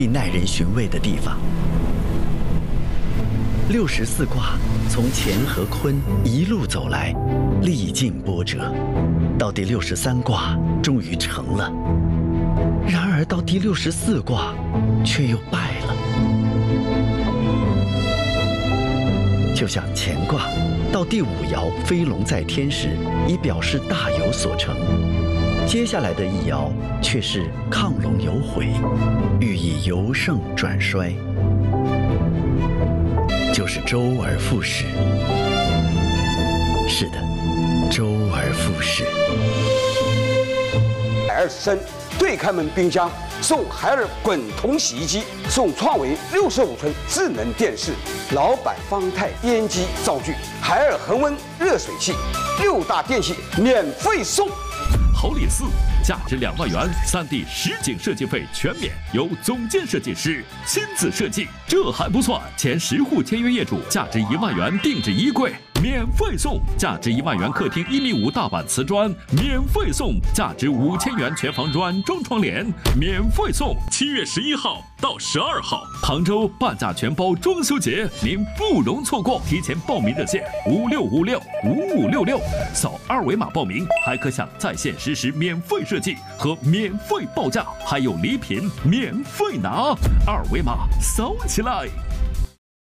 耐人寻味的地方。64卦从乾和坤一路走来，历尽波折，到第63卦终于成了。然而到第64卦却又败了。就像乾卦到第5爻飞龙在天时，已表示大有所成，接下来的一爻却是亢龙有悔，寓意由盛转衰，就是周而复始。是的，周而复始。 海尔生对开门冰箱，送海尔滚筒洗衣机，送创维65寸智能电视，老板方太烟机灶具，海尔恒温热水器，6大电器免费送。 侯礼4价值2万元，3D 实景设计费全免，由总监设计师亲自设计。这还不算，前10户签约业主价值1万元定制衣柜免费送，价值1万元客厅1.5米大板瓷砖免费送，价值5000元全房软装窗帘免费送。7月11号到12号，杭州半价全包装修节，您不容错过。提前报名热线56565566，扫2维码报名，还可享在线实时免费设计和免费报价，还有礼品免费拿，2维码扫起来。